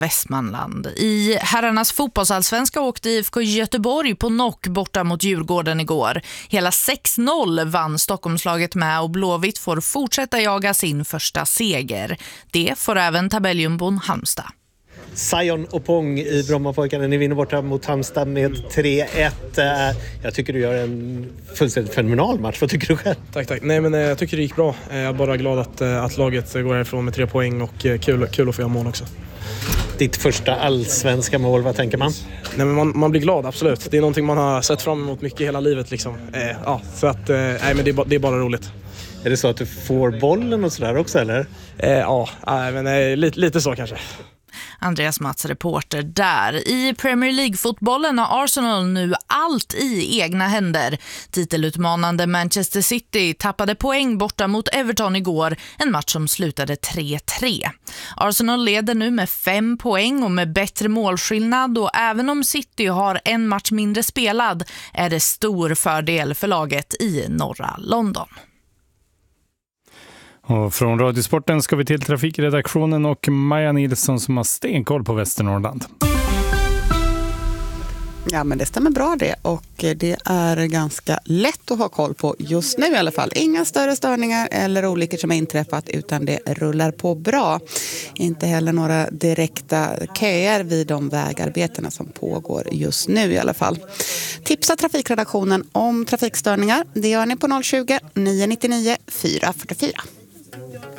Västmanland. I herrarnas fotbollsallsvenska åkte IFK Göteborg på knock borta mot Djurgården igår. Hela 6-0 vann Stockholmslaget med och Blåvitt får fortsätta jaga sin första seger. Det får även tabelljumbon Halmstad. Sion Opong i Brommapojkarna. Ni vinner borta mot Halmstad med 3-1. Jag tycker du gör en fullständigt fenomenal match. Vad tycker du själv? Tack. Nej, men jag tycker det gick bra. Jag är bara glad att laget går härifrån med 3 poäng och kul att få göra mål också. Ditt första allsvenska mål, vad tänker man? Nej, men man blir glad, absolut. Det är någonting man har sett fram emot mycket hela livet liksom. Så att nej, men det är bara roligt. Är det så att du får bollen och sådär också, eller? Lite så kanske. Andreas Mats, reporter där. I Premier League-fotbollen har Arsenal nu allt i egna händer. Titelutmanande Manchester City tappade poäng borta mot Everton igår, en match som slutade 3-3. Arsenal leder nu med 5 poäng och med bättre målskillnad, och även om City har en match mindre spelad är det stor fördel för laget i norra London. Och från Radiosporten ska vi till trafikredaktionen och Maja Nilsson som har stenkoll på Västernorrland. Ja, men det stämmer bra det, och det är ganska lätt att ha koll på just nu i alla fall. Inga större störningar eller olyckor som har inträffat, utan det rullar på bra. Inte heller några direkta köer vid de vägarbetena som pågår just nu i alla fall. Tipsa trafikredaktionen om trafikstörningar. Det gör ni på 020 999 444.